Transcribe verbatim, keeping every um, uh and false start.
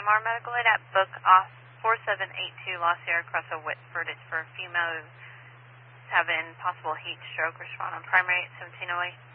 M R Medical Aid at book off four seven eight two La Sierra Crossa Whitford. It's for a female who's having possible heat stroke, respond on primary at seventeen oh eight.